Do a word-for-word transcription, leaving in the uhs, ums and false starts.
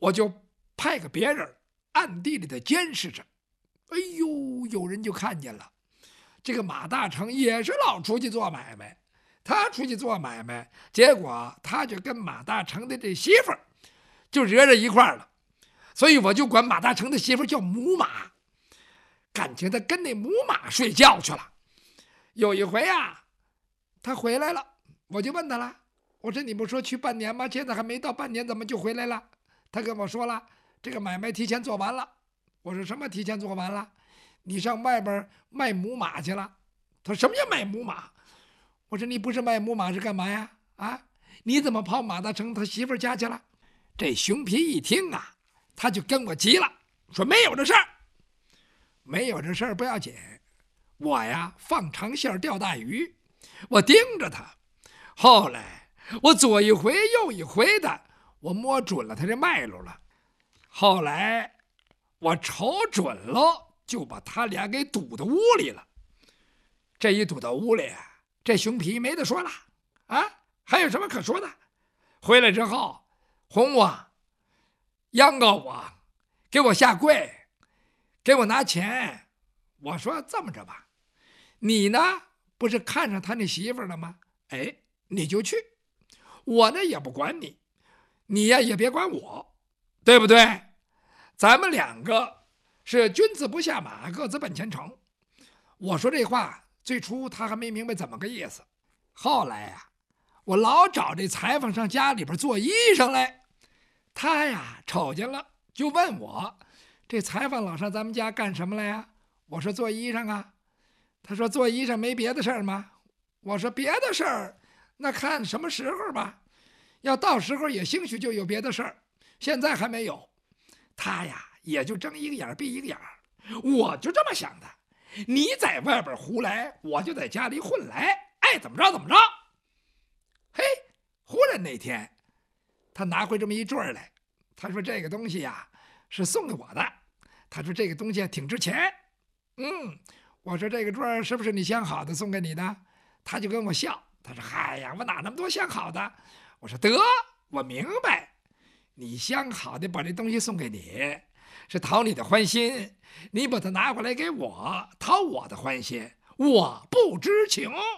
我就派个别人暗地里的监视着。哎呦，有人就看见了，这个马大成也是老出去做买卖，他出去做买卖，结果他就跟马大成的这媳妇儿就惹着一块儿了，所以我就管马大成的媳妇儿叫母马，感情他跟那母马睡觉去了。有一回啊，他回来了，我就问他了，我说你不说去半年吗？现在还没到半年，怎么就回来了？他跟我说了，这个买卖提前做完了。我说什么提前做完了？你上外边卖母马去了。他说什么叫卖母马？我说你不是卖母马是干嘛呀？啊，你怎么跑马大成他媳妇家去了？这熊皮一听啊，他就跟我急了，说没有这事儿，没有这事儿不要紧，我呀放长线钓大鱼，我盯着他。后来我左一回右一回的，我摸准了他这脉络了。后来我瞅准了，就把他俩给堵到屋里了。这一堵到屋里，这熊皮没得说了啊，还有什么可说的？回来之后哄我，央告我，给我下跪，给我拿钱。我说这么着吧，你呢不是看上他那媳妇了吗？哎，你就去，我呢也不管你，你呀也别管我，对不对？咱们两个是君子不下马，各自奔前程。我说这话最初他还没明白怎么个意思，后来呀、啊，我老找这裁缝上家里边做衣裳来，他呀瞅见了就问我，这裁缝老上咱们家干什么来呀？我说做衣裳啊。他说做衣裳没别的事儿吗？我说别的事儿那看什么时候吧，要到时候也兴许就有别的事儿，现在还没有。他呀也就睁一个眼闭一个眼，我就这么想的，你在外边胡来，我就在家里混来，爱怎么着怎么着。嘿，忽然那天他拿回这么一坠来，他说这个东西呀是送给我的，他说这个东西挺值钱。嗯，我说这个坠是不是你相好的送给你的？他就跟我笑，他说嗨呀，我哪那么多相好的？我说得，我明白，你相好的把这东西送给你是讨你的欢心，你把它拿过来给我讨我的欢心，我不知情。